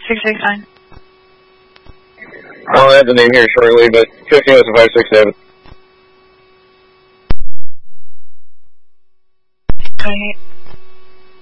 669. I'll add the name here shortly, but 15 was a 567. 28.